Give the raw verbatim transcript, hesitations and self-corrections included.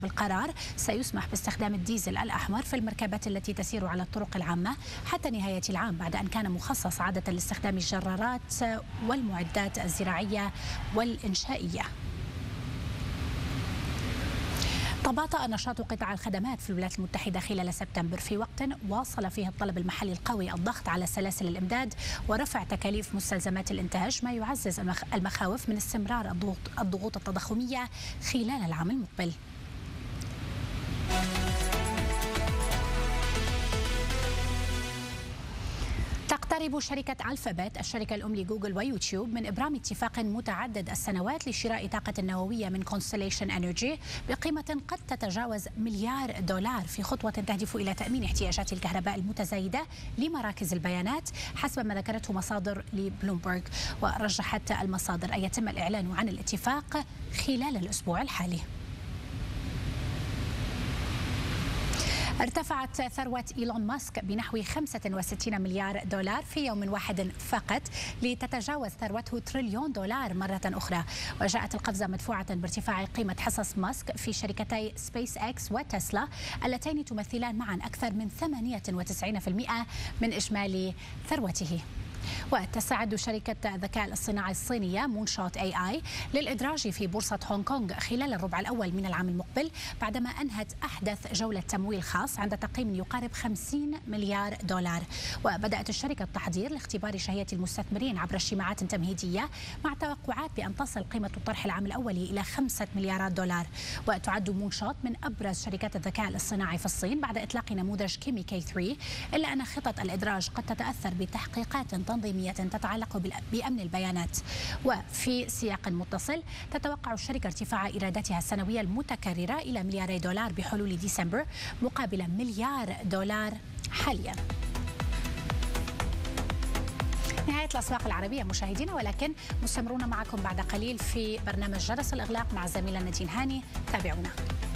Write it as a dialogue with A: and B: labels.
A: بالقرار سيسمح باستخدام الديزل الأحمر في المركبات التي تسير على الطرق العامة حتى نهاية العام، بعد أن كان مخصص عادة لاستخدام الجرارات والمعدات الزراعية والإنشائية. تباطأ نشاط قطاع الخدمات في الولايات المتحدة خلال سبتمبر، في وقت واصل فيه الطلب المحلي القوي الضغط على سلاسل الإمداد ورفع تكاليف مستلزمات الإنتاج، ما يعزز المخاوف من استمرار الضغوط الضغوط التضخمية خلال العام المقبل. تقترب شركة ألفابت الشركة الأم لجوجل ويوتيوب من إبرام اتفاق متعدد السنوات لشراء طاقة النووية من كونستليشن انرجي بقيمة قد تتجاوز مليار دولار، في خطوة تهدف إلى تأمين احتياجات الكهرباء المتزايدة لمراكز البيانات حسب ما ذكرته مصادر لبلومبرج. ورجحت المصادر أن يتم الإعلان عن الاتفاق خلال الأسبوع الحالي. ارتفعت ثروة إيلون ماسك بنحو خمسة وستين مليار دولار في يوم واحد فقط لتتجاوز ثروته تريليون دولار مرة أخرى، وجاءت القفزة مدفوعة بارتفاع قيمة حصص ماسك في شركتي سبيس إكس وتسلا اللتين تمثلان معا أكثر من ثمانية وتسعين بالمئة من إجمالي ثروته. وتستعد شركة الذكاء الاصطناعي الصينية مونشوت اي اي للإدراج في بورصة هونغ كونغ خلال الربع الأول من العام المقبل، بعدما أنهت أحدث جولة تمويل خاص عند تقييم يقارب خمسين مليار دولار. وبدأت الشركة التحضير لاختبار شهية المستثمرين عبر اجتماعات تمهيدية مع توقعات بأن تصل قيمة الطرح العام الأولي إلى خمسة مليارات دولار. وتعد مونشوت من أبرز شركات الذكاء الاصطناعي في الصين بعد إطلاق نموذج كيمي كي ثلاثة، إلا أن خطط الإدراج قد تتأثر بتحقيقات تنظيمية تتعلق بأمن البيانات. وفي سياق متصل تتوقع الشركة ارتفاع إيراداتها السنوية المتكررة إلى ملياري دولار بحلول ديسمبر مقابل مليار دولار حاليا. نهاية الأسواق العربية مشاهدينا، ولكن مستمرون معكم بعد قليل في برنامج جرس الإغلاق مع الزميلة نادين هاني، تابعونا.